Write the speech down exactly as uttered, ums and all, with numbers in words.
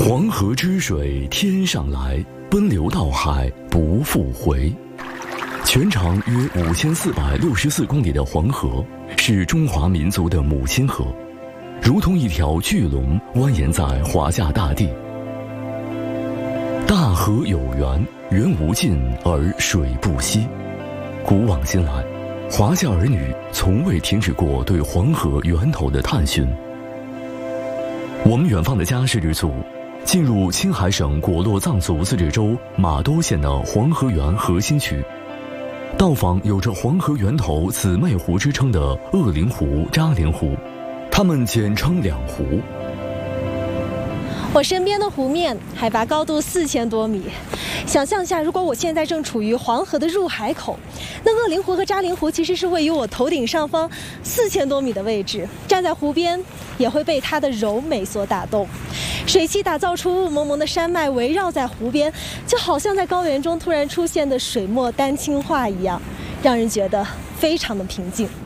黄河之水天上来，奔流到海不复回。全长约五千四百六十四公里的黄河，是中华民族的母亲河，如同一条巨龙蜿蜒在华夏大地。大河有源，源无尽而水不息。古往今来，华夏儿女从未停止过对黄河源头的探寻。我们远方的家是日族，进入青海省果洛藏族自治州玛多县的黄河源核心区，到访有着黄河源头姊妹湖之称的鄂陵湖、扎陵湖，它们简称两湖。 我身边的湖面海拔高度四千多米，想象一下，如果我现在正处于黄河的入海口，那鄂陵湖和扎陵湖其实是位于我头顶上方四千多米的位置，站在湖边也会被它的柔美所打动。水汽打造出雾蒙蒙的山脉围绕在湖边，就好像在高原中突然出现的水墨丹青画一样，让人觉得非常的平静。